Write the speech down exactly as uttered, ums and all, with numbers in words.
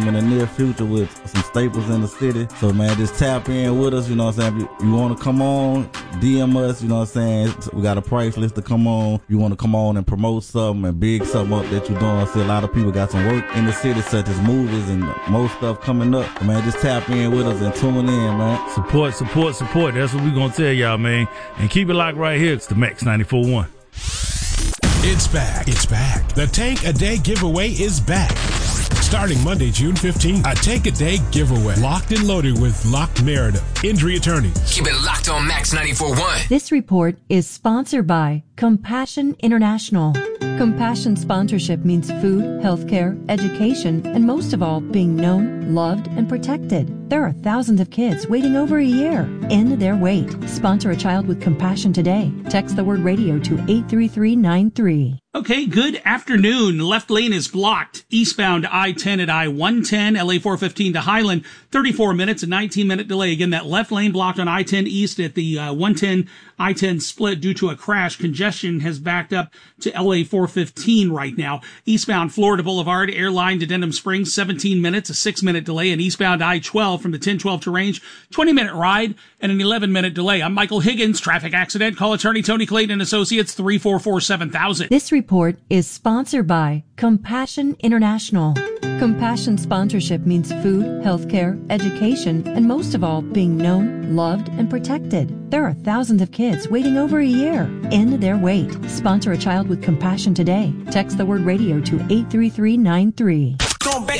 come in the near future with some staples in the city. So, man, just tap in with us, you know what I'm saying? If you, you want to come on, D M us, you know what I'm saying? We got a price list to come on. You want to come on and promote something and big something up that you're doing. I see a lot of people got some work in the city, such as movies and most stuff coming up. So, man, just tap in with us and tune in, man. Support, support, support. That's what we're going to tell y'all, man. And keep it locked right here. It's the Max ninety-four point one. It's back. It's back. The Tank a Day giveaway is back. Starting Monday, June fifteenth, a Tank a Day giveaway. Locked and loaded with Locke Meredith, injury attorney. Keep it locked on Max ninety-four point one. This report is sponsored by Compassion International. Compassion sponsorship means food, healthcare, education, and most of all, being known, loved, and protected. There are thousands of kids waiting over a year. End their wait. Sponsor a child with compassion today. Text the word radio to eight three three nine three. Okay, good afternoon. Left lane is blocked. Eastbound I ten at I one ten, L A four fifteen to Highland, thirty-four minutes, a nineteen minute delay. Again, that left lane blocked on I ten East at the uh, one ten I ten split due to a crash. Congestion has backed up to L A four fifteen right now. Eastbound Florida Boulevard, airline to Denham Springs, seventeen minutes, a six minute delay. And eastbound I twelve from the ten twelve to Range, twenty minute ride and an eleven minute delay. I'm Michael Higgins, traffic accident. Call attorney Tony Clayton and Associates, three four four seven thousand. This report is sponsored by Compassion International. Compassion sponsorship means food, healthcare, education, and most of all, being known, loved, and protected. There are thousands of kids waiting over a year. End their wait. Sponsor a child with compassion today. Text the word radio to eight three three nine three.